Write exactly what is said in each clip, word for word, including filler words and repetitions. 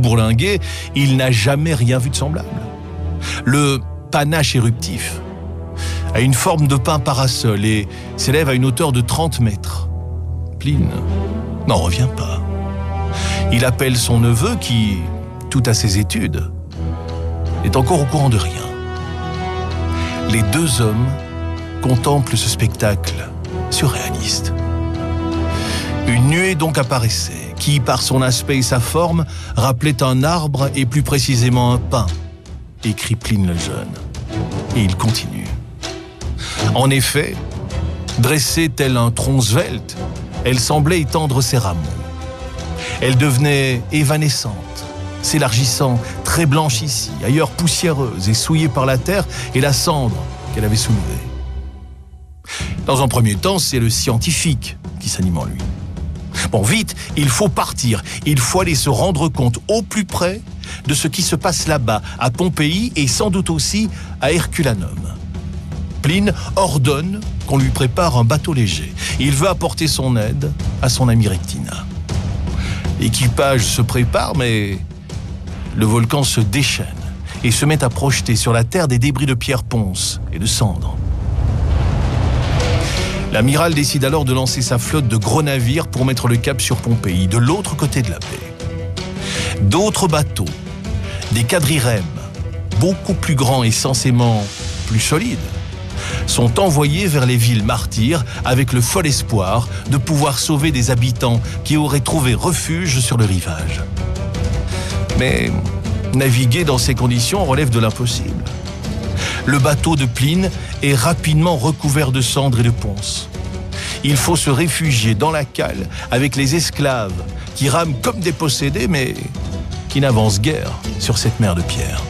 bourlinguer, il n'a jamais rien vu de semblable. Le panache éruptif a une forme de pin parasol et s'élève à une hauteur de trente mètres. Pline n'en revient pas. Il appelle son neveu qui, tout à ses études, est encore au courant de rien. Les deux hommes contemplent ce spectacle surréaliste. Une nuée donc apparaissait, qui, par son aspect et sa forme, rappelait un arbre et plus précisément un pin, écrit Pline le Jeune. Et il continue. En effet, dressée tel un tronc svelte, elle semblait étendre ses rameaux. Elle devenait évanescente, s'élargissant, très blanche ici, ailleurs poussiéreuse et souillée par la terre et la cendre qu'elle avait soulevée. Dans un premier temps, c'est le scientifique qui s'anime en lui. Bon, vite, il faut partir, il faut aller se rendre compte au plus près de ce qui se passe là-bas, à Pompéi et sans doute aussi à Herculanum. Pline ordonne qu'on lui prépare un bateau léger. Il veut apporter son aide à son ami Rectina. L'équipage se prépare, mais le volcan se déchaîne et se met à projeter sur la terre des débris de pierre ponce et de cendres. L'amiral décide alors de lancer sa flotte de gros navires pour mettre le cap sur Pompéi, de l'autre côté de la baie. D'autres bateaux, des quadrirèmes, beaucoup plus grands et censément plus solides, sont envoyés vers les villes martyrs avec le fol espoir de pouvoir sauver des habitants qui auraient trouvé refuge sur le rivage. Mais naviguer dans ces conditions relève de l'impossible. Le bateau de Pline est rapidement recouvert de cendres et de ponces. Il faut se réfugier dans la cale avec les esclaves qui rament comme des possédés mais qui n'avancent guère sur cette mer de pierre.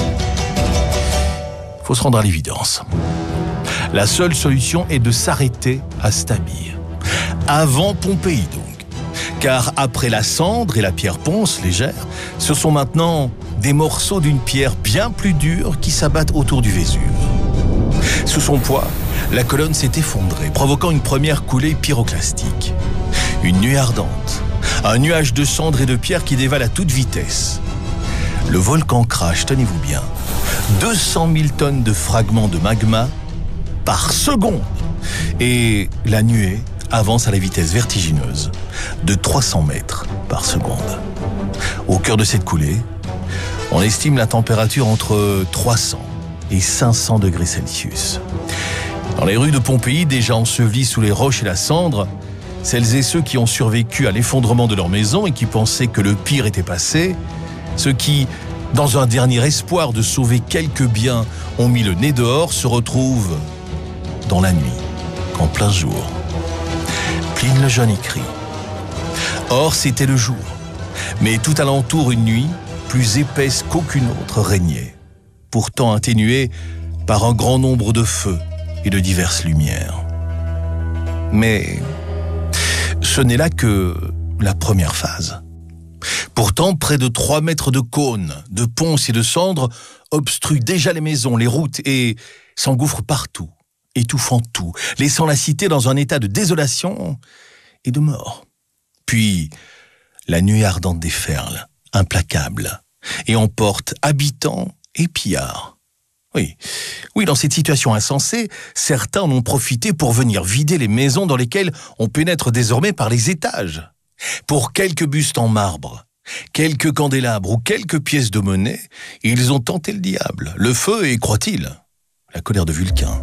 Il faut se rendre à l'évidence. La seule solution est de s'arrêter à Stabie, avant Pompéi donc, car après la cendre et la pierre ponce légère, ce sont maintenant des morceaux d'une pierre bien plus dure qui s'abattent autour du Vésuve. Sous son poids, la colonne s'est effondrée, provoquant une première coulée pyroclastique. Une nuée ardente, un nuage de cendres et de pierres qui dévale à toute vitesse. Le volcan crache, tenez-vous bien, deux cent mille tonnes de fragments de magma par seconde. Et la nuée avance à la vitesse vertigineuse de trois cents mètres par seconde. Au cœur de cette coulée, on estime la température entre trois cents et cinq cents degrés Celsius. Dans les rues de Pompéi, déjà ensevelies sous les roches et la cendre, celles et ceux qui ont survécu à l'effondrement de leur maison et qui pensaient que le pire était passé, ceux qui, dans un dernier espoir de sauver quelques biens, ont mis le nez dehors, se retrouvent dans la nuit, en plein jour. Pline le Jeune écrit. Or, c'était le jour, mais tout alentour une nuit, plus épaisse qu'aucune autre, régnait, pourtant atténuée par un grand nombre de feux et de diverses lumières. Mais ce n'est là que la première phase. Pourtant, près de trois mètres de cônes, de ponces et de cendres obstruent déjà les maisons, les routes et s'engouffrent partout, étouffant tout, laissant la cité dans un état de désolation et de mort. Puis, la nuée ardente déferle, implacable, et emporte habitants et pillards. Oui, oui, dans cette situation insensée, certains en ont profité pour venir vider les maisons dans lesquelles on pénètre désormais par les étages. Pour quelques bustes en marbre, quelques candélabres ou quelques pièces de monnaie, ils ont tenté le diable, le feu et, croit-il, la colère de Vulcain.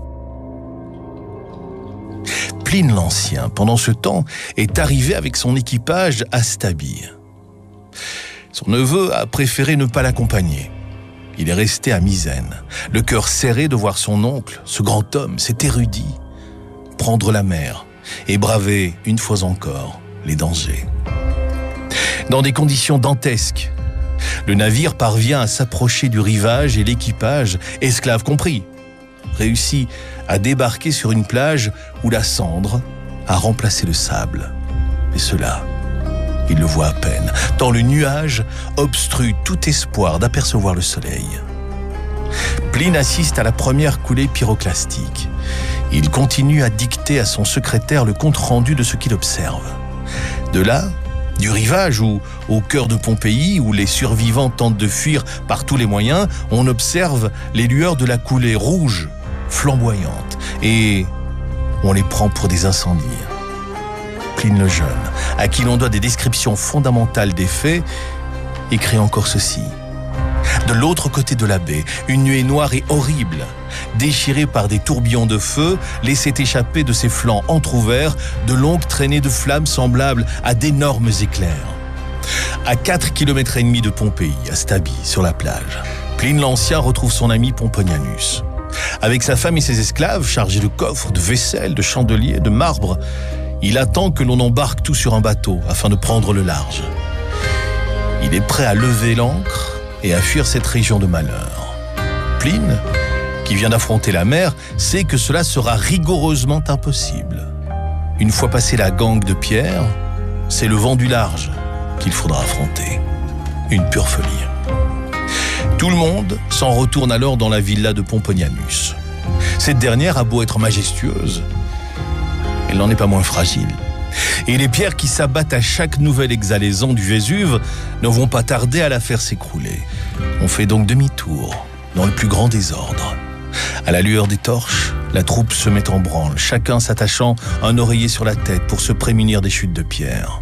Pline l'Ancien, pendant ce temps, est arrivé avec son équipage à Stabie. Son neveu a préféré ne pas l'accompagner. Il est resté à Misène, le cœur serré de voir son oncle, ce grand homme, cet érudit, prendre la mer et braver, une fois encore, les dangers. Dans des conditions dantesques, le navire parvient à s'approcher du rivage et l'équipage, esclaves compris, réussit à débarquer sur une plage où la cendre a remplacé le sable. Et cela, il le voit à peine, tant le nuage obstrue tout espoir d'apercevoir le soleil. Pline assiste à la première coulée pyroclastique. Il continue à dicter à son secrétaire le compte-rendu de ce qu'il observe. De là, Du rivage ou au cœur de Pompéi, où les survivants tentent de fuir par tous les moyens, on observe les lueurs de la coulée rouge, flamboyante, et on les prend pour des incendies. Pline le Jeune, à qui l'on doit des descriptions fondamentales des faits, écrit encore ceci. De l'autre côté de la baie, une nuée noire et horrible, déchirée par des tourbillons de feu, laissait échapper de ses flancs entr'ouverts de longues traînées de flammes semblables à d'énormes éclairs. À quatre kilomètres et demi de Pompéi, à Stabie, sur la plage, Pline l'Ancien retrouve son ami Pomponianus. Avec sa femme et ses esclaves, chargés de coffres, de vaisselle, de chandeliers, de marbre, il attend que l'on embarque tout sur un bateau afin de prendre le large. Il est prêt à lever l'ancre et à fuir cette région de malheur. Pline, qui vient d'affronter la mer, sait que cela sera rigoureusement impossible. Une fois passé la gangue de pierre, c'est le vent du large qu'il faudra affronter. Une pure folie. Tout le monde s'en retourne alors dans la villa de Pomponianus. Cette dernière a beau être majestueuse, elle n'en est pas moins fragile. Et les pierres qui s'abattent à chaque nouvelle exhalaison du Vésuve ne vont pas tarder à la faire s'écrouler. On fait donc demi-tour, dans le plus grand désordre. À la lueur des torches, la troupe se met en branle, chacun s'attachant un oreiller sur la tête pour se prémunir des chutes de pierre.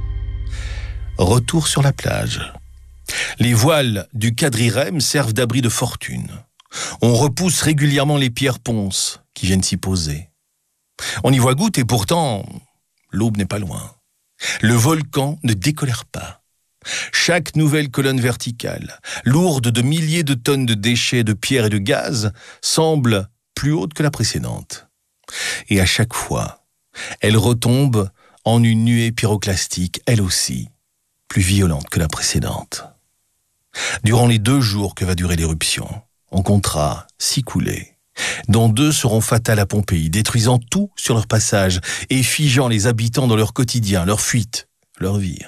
Retour sur la plage. Les voiles du quadrirème servent d'abri de fortune. On repousse régulièrement les pierres ponces qui viennent s'y poser. On y voit goutte et pourtant, l'aube n'est pas loin. Le volcan ne décolère pas. Chaque nouvelle colonne verticale, lourde de milliers de tonnes de déchets, de pierres et de gaz, semble plus haute que la précédente. Et à chaque fois, elle retombe en une nuée pyroclastique, elle aussi, plus violente que la précédente. Durant les deux jours que va durer l'éruption, on comptera six coulées, dont deux seront fatales à Pompéi, détruisant tout sur leur passage et figeant les habitants dans leur quotidien, leur fuite, leur vie.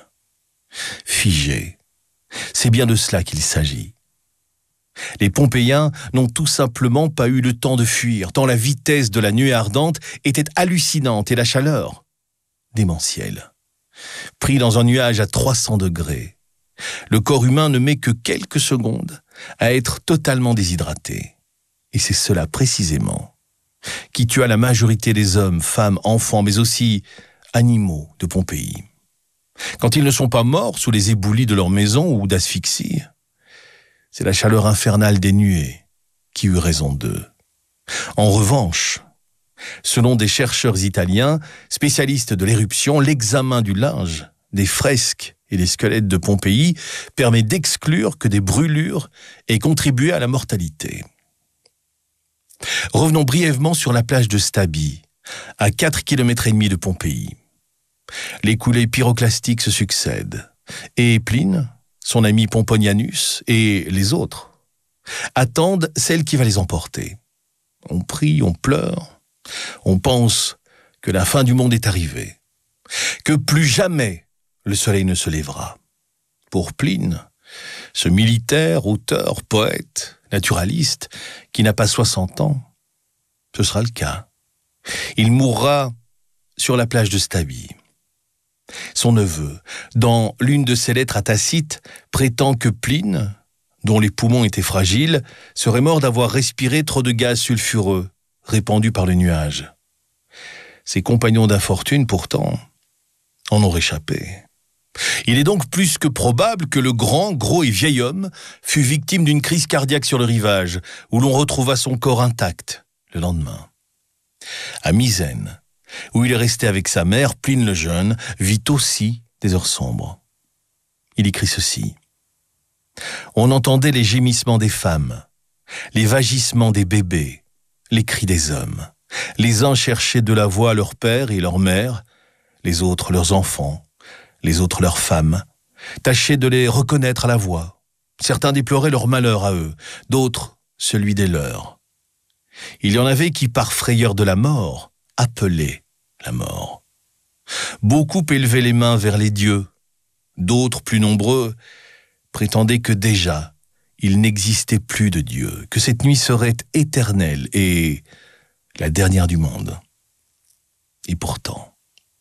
Figés, c'est bien de cela qu'il s'agit. Les Pompéiens n'ont tout simplement pas eu le temps de fuir, tant la vitesse de la nuée ardente était hallucinante et la chaleur démentielle. Pris dans un nuage à trois cents degrés, le corps humain ne met que quelques secondes à être totalement déshydraté. Et c'est cela précisément qui tua la majorité des hommes, femmes, enfants, mais aussi animaux de Pompéi. Quand ils ne sont pas morts sous les éboulis de leur maison ou d'asphyxie, c'est la chaleur infernale des nuées qui eut raison d'eux. En revanche, selon des chercheurs italiens, spécialistes de l'éruption, l'examen du linge, des fresques et des squelettes de Pompéi permet d'exclure que des brûlures aient contribué à la mortalité. Revenons brièvement sur la plage de Stabie, à quatre kilomètres et demi de Pompéi. Les coulées pyroclastiques se succèdent, et Pline, son ami Pomponianus et les autres attendent celle qui va les emporter. On prie, on pleure, on pense que la fin du monde est arrivée, que plus jamais le soleil ne se lèvera. Pour Pline, ce militaire, auteur, poète, naturaliste, qui n'a pas soixante ans, ce sera le cas. Il mourra sur la plage de Stabie. Son neveu, dans l'une de ses lettres à Tacite, prétend que Pline, dont les poumons étaient fragiles, serait mort d'avoir respiré trop de gaz sulfureux, répandu par le nuage. Ses compagnons d'infortune, pourtant, en ont réchappé. Il est donc plus que probable que le grand, gros et vieil homme fut victime d'une crise cardiaque sur le rivage, où l'on retrouva son corps intact le lendemain. À Misène, où il est resté avec sa mère, Pline le Jeune vit aussi des heures sombres. Il écrit ceci. On entendait les gémissements des femmes, les vagissements des bébés, les cris des hommes. Les uns cherchaient de la voix leur père et leur mère, les autres leurs enfants, les autres leurs femmes, tâchaient de les reconnaître à la voix. Certains déploraient leur malheur à eux, d'autres celui des leurs. Il y en avait qui, par frayeur de la mort, appelaient la mort. Beaucoup élevaient les mains vers les dieux, d'autres, plus nombreux, prétendaient que déjà, il n'existait plus de Dieu, que cette nuit serait éternelle et la dernière du monde. Et pourtant,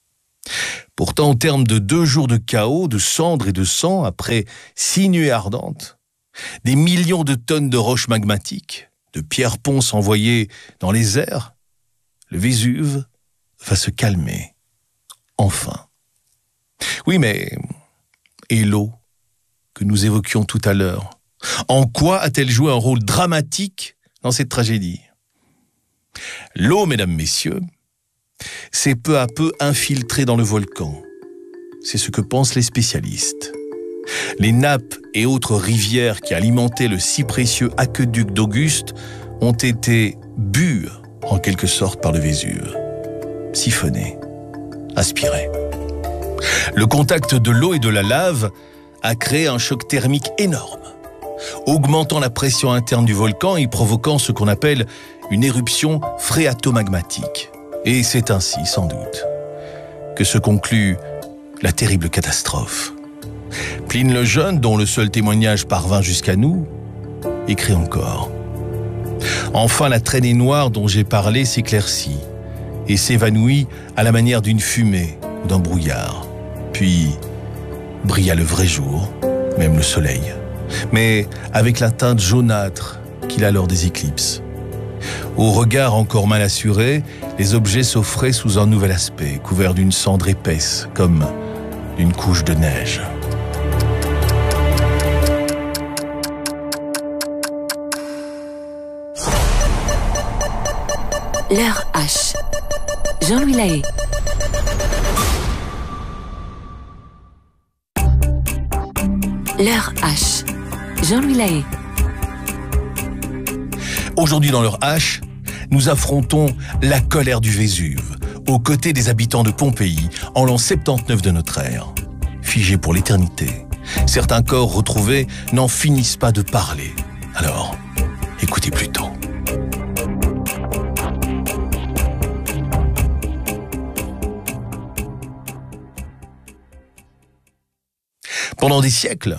Pourtant, au terme de deux jours de chaos, de cendres et de sang, après six nuits ardentes, des millions de tonnes de roches magmatiques, de pierres ponces envoyées dans les airs, le Vésuve va se calmer. Enfin. Oui, mais... Et l'eau, que nous évoquions tout à l'heure, en quoi a-t-elle joué un rôle dramatique dans cette tragédie? L'eau, mesdames, messieurs, s'est peu à peu infiltrée dans le volcan. C'est ce que pensent les spécialistes. Les nappes et autres rivières qui alimentaient le si précieux aqueduc d'Auguste ont été bues, en quelque sorte, par le Vésuve. Siphonnées, aspirées. Le contact de l'eau et de la lave a créé un choc thermique énorme, augmentant la pression interne du volcan et provoquant ce qu'on appelle une éruption phréatomagmatique. Et c'est ainsi, sans doute, que se conclut la terrible catastrophe. Pline le Jeune, dont le seul témoignage parvint jusqu'à nous, écrit encore. Enfin, la traînée noire dont j'ai parlé s'éclaircit et s'évanouit à la manière d'une fumée ou d'un brouillard. Puis brilla le vrai jour, même le soleil, mais avec la teinte jaunâtre qu'il a lors des éclipses. Au regard encore mal assuré, les objets s'offraient sous un nouvel aspect, couverts d'une cendre épaisse, comme d'une couche de neige. L'heure H. Jean-Louis Lahaye. L'heure H. Jean-Louis Lahaye. Aujourd'hui dans l'heure H, nous affrontons la colère du Vésuve, aux côtés des habitants de Pompéi, en l'an soixante-dix-neuf de notre ère. Figés pour l'éternité, certains corps retrouvés n'en finissent pas de parler. Alors, écoutez plutôt. Pendant des siècles,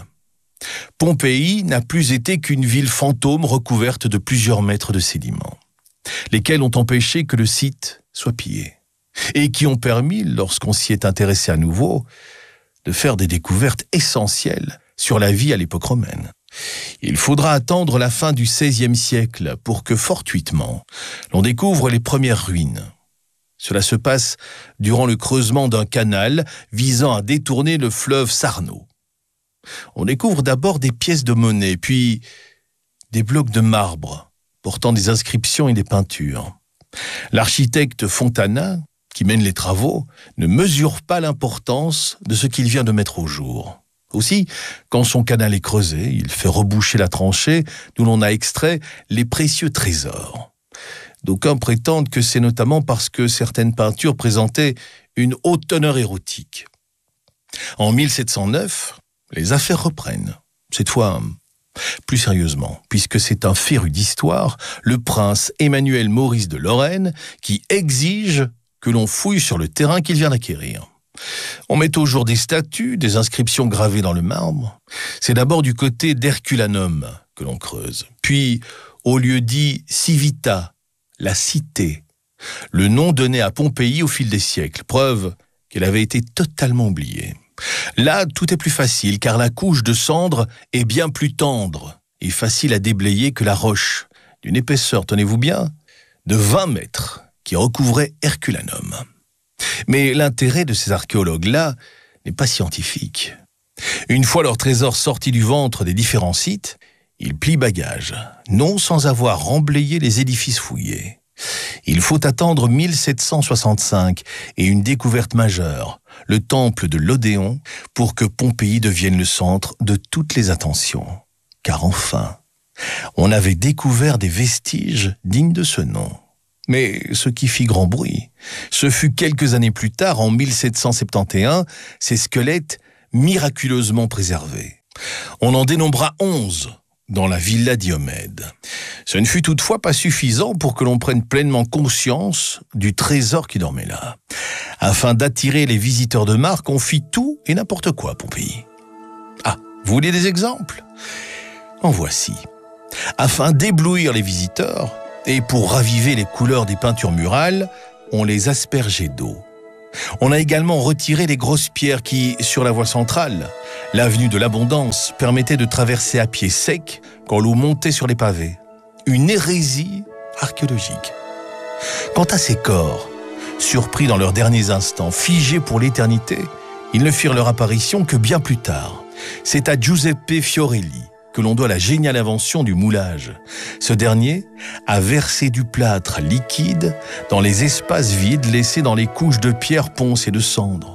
Pompéi n'a plus été qu'une ville fantôme recouverte de plusieurs mètres de sédiments, lesquels ont empêché que le site soit pillé, et qui ont permis, lorsqu'on s'y est intéressé à nouveau, de faire des découvertes essentielles sur la vie à l'époque romaine. Il faudra attendre la fin du seizième siècle pour que, fortuitement, l'on découvre les premières ruines. Cela se passe durant le creusement d'un canal visant à détourner le fleuve Sarno. On découvre d'abord des pièces de monnaie, puis des blocs de marbre portant des inscriptions et des peintures. L'architecte Fontana, qui mène les travaux, ne mesure pas l'importance de ce qu'il vient de mettre au jour. Aussi, quand son canal est creusé, il fait reboucher la tranchée d'où l'on a extrait les précieux trésors. D'aucuns prétendent que c'est notamment parce que certaines peintures présentaient une haute teneur érotique. En mille sept cent neuf, les affaires reprennent, cette fois plus sérieusement, puisque c'est un féru d'histoire, le prince Emmanuel Maurice de Lorraine, qui exige que l'on fouille sur le terrain qu'il vient d'acquérir. On met au jour des statues, des inscriptions gravées dans le marbre. C'est d'abord du côté d'Herculanum que l'on creuse, puis au lieu dit Civita, la cité, le nom donné à Pompéi au fil des siècles, preuve qu'elle avait été totalement oubliée. Là, tout est plus facile, car la couche de cendre est bien plus tendre et facile à déblayer que la roche, d'une épaisseur, tenez-vous bien, de vingt mètres, qui recouvrait Herculanum. Mais l'intérêt de ces archéologues-là n'est pas scientifique. Une fois leurs trésors sortis du ventre des différents sites, ils plient bagages, non sans avoir remblayé les édifices fouillés. Il faut attendre mille sept cent soixante-cinq et une découverte majeure, le temple de l'Odéon, pour que Pompéi devienne le centre de toutes les attentions. Car enfin, on avait découvert des vestiges dignes de ce nom. Mais ce qui fit grand bruit, ce fut quelques années plus tard, en mille sept cent soixante et onze, ces squelettes miraculeusement préservés. On en dénombra onze dans la Villa Diomède. Ce ne fut toutefois pas suffisant pour que l'on prenne pleinement conscience du trésor qui dormait là. Afin d'attirer les visiteurs de marque, on fit tout et n'importe quoi à Pompéi. Ah, vous voulez des exemples? En voici. Afin d'éblouir les visiteurs, et pour raviver les couleurs des peintures murales, on les aspergeait d'eau. On a également retiré les grosses pierres qui, sur la voie centrale, l'avenue de l'Abondance, permettaient de traverser à pied sec quand l'eau montait sur les pavés. Une hérésie archéologique. Quant à ces corps, surpris dans leurs derniers instants, figés pour l'éternité, ils ne firent leur apparition que bien plus tard. C'est à Giuseppe Fiorelli que l'on doit la géniale invention du moulage. Ce dernier a versé du plâtre liquide dans les espaces vides laissés dans les couches de pierre, ponce et de cendres.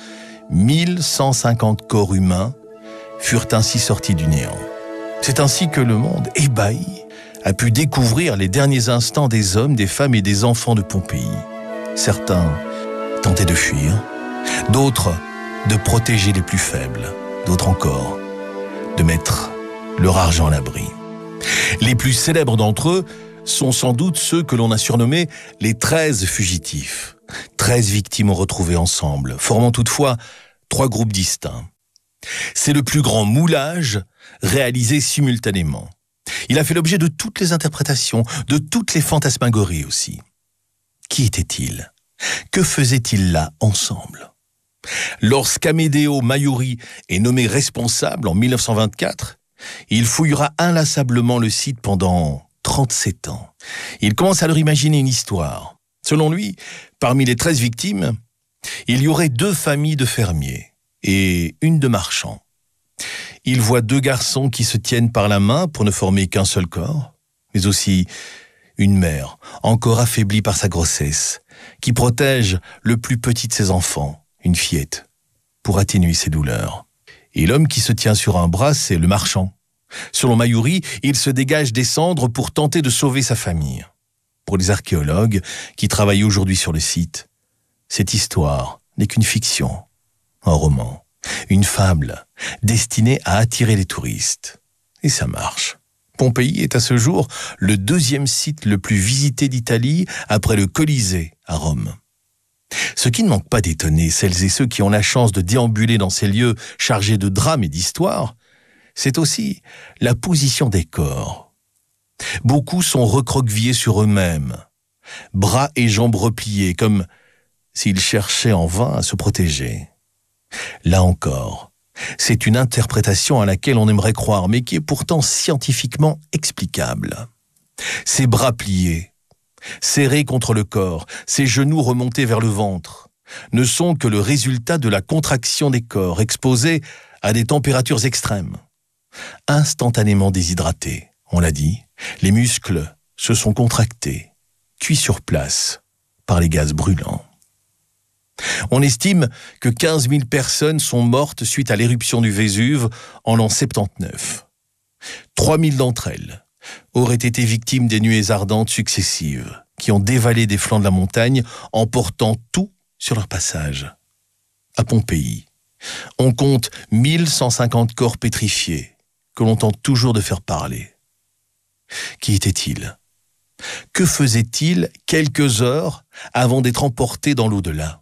mille cent cinquante corps humains furent ainsi sortis du néant. C'est ainsi que le monde, ébahi, a pu découvrir les derniers instants des hommes, des femmes et des enfants de Pompéi. Certains tentaient de fuir, d'autres de protéger les plus faibles, d'autres encore de mettre leur argent à l'abri. Les plus célèbres d'entre eux sont sans doute ceux que l'on a surnommés les treize fugitifs. Treize victimes retrouvées ensemble, formant toutefois trois groupes distincts. C'est le plus grand moulage réalisé simultanément. Il a fait l'objet de toutes les interprétations, de toutes les fantasmagories aussi. Qui était-il? Que faisait-il là ensemble? Lorsqu'Amedeo Maiuri est nommé responsable en mille neuf cent vingt-quatre, il fouillera inlassablement le site pendant trente-sept ans. Il commence à leur imaginer une histoire. Selon lui, parmi les treize victimes, il y aurait deux familles de fermiers et une de marchands. Il voit deux garçons qui se tiennent par la main pour ne former qu'un seul corps, mais aussi une mère, encore affaiblie par sa grossesse, qui protège le plus petit de ses enfants, une fillette, pour atténuer ses douleurs. Et l'homme qui se tient sur un bras, c'est le marchand. Selon Maiuri, il se dégage des cendres pour tenter de sauver sa famille. Pour les archéologues qui travaillent aujourd'hui sur le site, cette histoire n'est qu'une fiction, un roman, une fable destinée à attirer les touristes. Et ça marche. Pompéi est à ce jour le deuxième site le plus visité d'Italie après le Colisée à Rome. Ce qui ne manque pas d'étonner celles et ceux qui ont la chance de déambuler dans ces lieux chargés de drames et d'histoire, c'est aussi la position des corps. Beaucoup sont recroquevillés sur eux-mêmes, bras et jambes repliés, comme s'ils cherchaient en vain à se protéger. Là encore, c'est une interprétation à laquelle on aimerait croire, mais qui est pourtant scientifiquement explicable. Ces bras pliés, serrés contre le corps, ses genoux remontés vers le ventre, ne sont que le résultat de la contraction des corps exposés à des températures extrêmes. Instantanément déshydratés, on l'a dit, les muscles se sont contractés, cuits sur place par les gaz brûlants. On estime que quinze mille personnes sont mortes suite à l'éruption du Vésuve en l'an soixante-dix-neuf. trois mille d'entre elles auraient été victimes des nuées ardentes successives qui ont dévalé des flancs de la montagne, emportant tout sur leur passage. À Pompéi, on compte mille cent cinquante corps pétrifiés que l'on tente toujours de faire parler. Qui était-il? Que faisait-il quelques heures avant d'être emporté dans l'au-delà?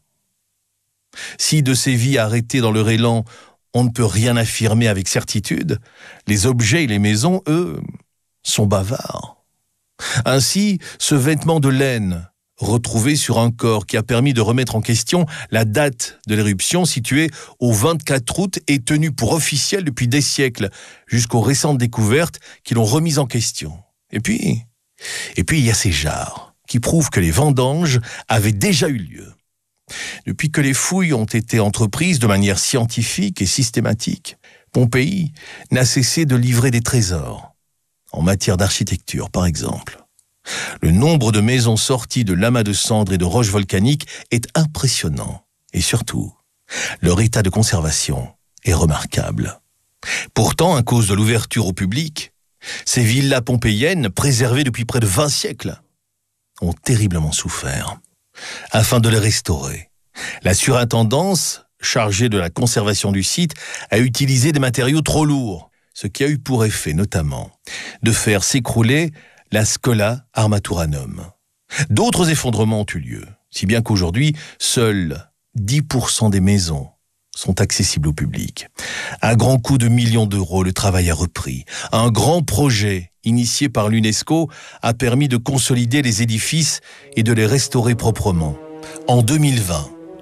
Si de ces vies arrêtées dans leur élan, on ne peut rien affirmer avec certitude, les objets et les maisons, eux, sont bavards. Ainsi, ce vêtement de laine, retrouvé sur un corps qui a permis de remettre en question la date de l'éruption située au vingt-quatre août et tenu pour officiel depuis des siècles, jusqu'aux récentes découvertes qui l'ont remise en question. Et puis, et puis il y a ces jarres qui prouvent que les vendanges avaient déjà eu lieu. Depuis que les fouilles ont été entreprises de manière scientifique et systématique, Pompéi n'a cessé de livrer des trésors, en matière d'architecture par exemple. Le nombre de maisons sorties de l'amas de cendres et de roches volcaniques est impressionnant, et surtout, leur état de conservation est remarquable. Pourtant, à cause de l'ouverture au public, ces villas pompéiennes, préservées depuis près de vingt siècles, ont terriblement souffert. Afin de les restaurer, la surintendance, chargée de la conservation du site, a utilisé des matériaux trop lourds, ce qui a eu pour effet notamment de faire s'écrouler la Schola Armaturanum. D'autres effondrements ont eu lieu, si bien qu'aujourd'hui, seuls dix pour cent des maisons sont accessibles au public. À grands coups de millions d'euros, le travail a repris. Un grand projet initié par l'UNESCO a permis de consolider les édifices et de les restaurer proprement. En deux mille vingt,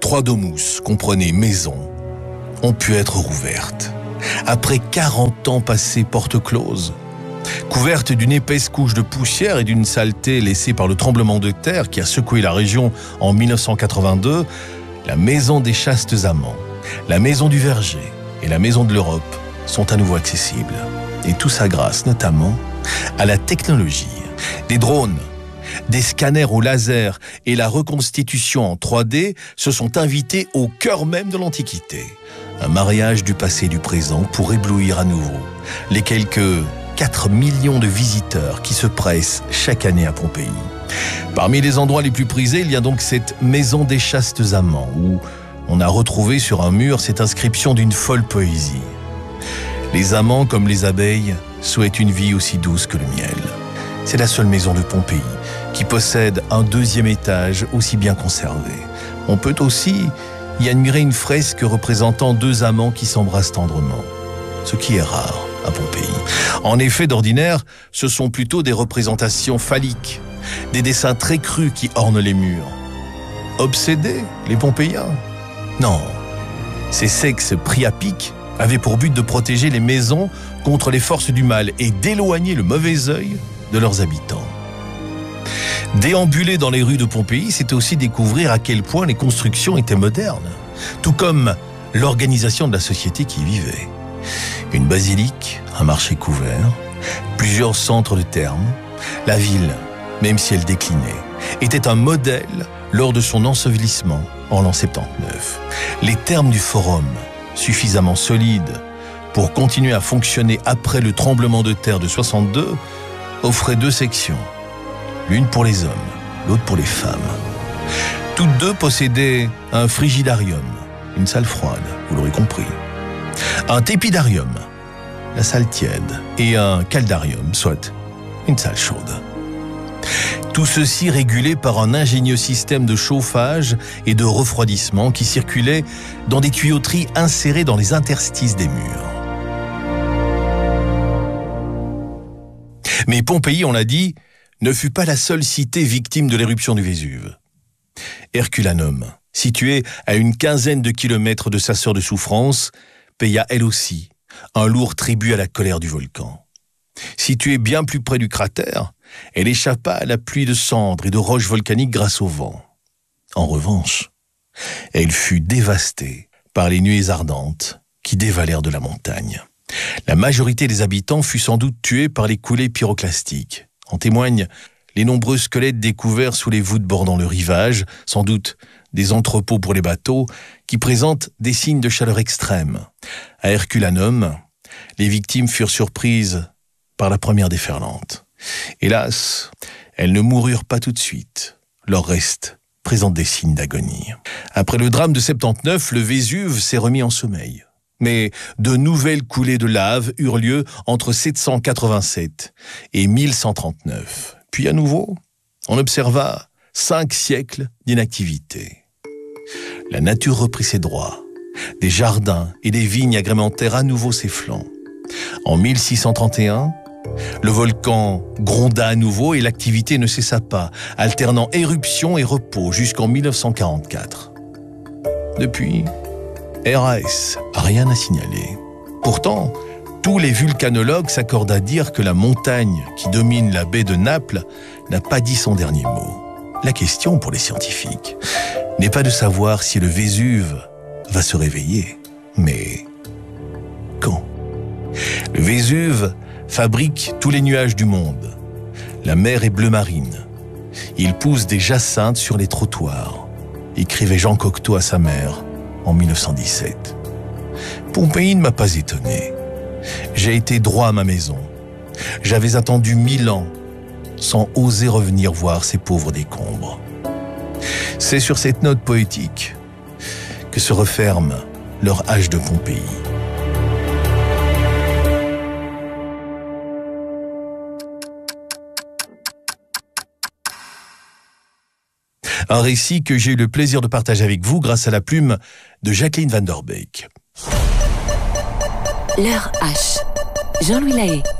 trois domus, comprenez maisons, ont pu être rouvertes. Après quarante ans passés porte close, couvertes d'une épaisse couche de poussière et d'une saleté laissée par le tremblement de terre qui a secoué la région en mille neuf cent quatre-vingt-deux, la maison des chastes amants, la maison du verger et la maison de l'Europe sont à nouveau accessibles. Et tout ça grâce notamment à la technologie des drones, des scanners au laser et la reconstitution en trois D se sont invités au cœur même de l'Antiquité. Un mariage du passé et du présent pour éblouir à nouveau les quelques quatre millions de visiteurs qui se pressent chaque année à Pompéi. Parmi les endroits les plus prisés, il y a donc cette maison des chastes amants où on a retrouvé sur un mur cette inscription d'une folle poésie. Les amants, comme les abeilles, souhaitent une vie aussi douce que le miel. C'est la seule maison de Pompéi qui possède un deuxième étage aussi bien conservé. On peut aussi y admirer une fresque représentant deux amants qui s'embrassent tendrement, ce qui est rare à Pompéi. En effet, d'ordinaire, ce sont plutôt des représentations phalliques, des dessins très crus qui ornent les murs. Obsédés, les Pompéiens? Non, ces sexes priapiques avaient pour but de protéger les maisons contre les forces du mal et d'éloigner le mauvais œil de leurs habitants. Déambuler dans les rues de Pompéi, c'était aussi découvrir à quel point les constructions étaient modernes, tout comme l'organisation de la société qui y vivait. Une basilique, un marché couvert, plusieurs centres de thermes, la ville, même si elle déclinait, était un modèle lors de son ensevelissement en l'an soixante-dix-neuf. Les thermes du forum, suffisamment solides pour continuer à fonctionner après le tremblement de terre de soixante-deux, offraient deux sections, l'une pour les hommes, l'autre pour les femmes. Toutes deux possédaient un frigidarium, une salle froide, vous l'aurez compris, un tépidarium, la salle tiède, et un caldarium, soit une salle chaude. Tout ceci régulé par un ingénieux système de chauffage et de refroidissement qui circulait dans des tuyauteries insérées dans les interstices des murs. Mais Pompéi, on l'a dit, ne fut pas la seule cité victime de l'éruption du Vésuve. Herculanum, située à une quinzaine de kilomètres de sa sœur de souffrance, paya elle aussi un lourd tribut à la colère du volcan. Située bien plus près du cratère, elle échappa à la pluie de cendres et de roches volcaniques grâce au vent. En revanche, elle fut dévastée par les nuées ardentes qui dévalèrent de la montagne. La majorité des habitants fut sans doute tuée par les coulées pyroclastiques. En témoignent les nombreux squelettes découverts sous les voûtes bordant le rivage, sans doute des entrepôts pour les bateaux, qui présentent des signes de chaleur extrême. À Herculanum, les victimes furent surprises par la première déferlante. Hélas, elles ne moururent pas tout de suite. Leur reste présente des signes d'agonie. Après le drame de soixante-dix-neuf, le Vésuve s'est remis en sommeil. Mais de nouvelles coulées de lave eurent lieu entre sept cent quatre-vingt-sept et mille cent trente-neuf. Puis à nouveau, on observa cinq siècles d'inactivité. La nature reprit ses droits. Des jardins et des vignes agrémentèrent à nouveau ses flancs. En mille six cent trente et un, le volcan gronda à nouveau et l'activité ne cessa pas, alternant éruption et repos jusqu'en mille neuf cent quarante-quatre. Depuis, R A S, rien à signaler. Pourtant, tous les vulcanologues s'accordent à dire que la montagne qui domine la baie de Naples n'a pas dit son dernier mot. La question pour les scientifiques n'est pas de savoir si le Vésuve va se réveiller, mais quand? Le Vésuve fabrique tous les nuages du monde. La mer est bleu marine. Il pousse des jacinthes sur les trottoirs, écrivait Jean Cocteau à sa mère en mille neuf cent dix-sept. Pompéi ne m'a pas étonné. J'ai été droit à ma maison. J'avais attendu mille ans sans oser revenir voir ces pauvres décombres. C'est sur cette note poétique que se referme leur âge de Pompéi. Un récit que j'ai eu le plaisir de partager avec vous grâce à la plume de Jacqueline Van Der Beek. L'heure H. Jean-Louis Lahaye.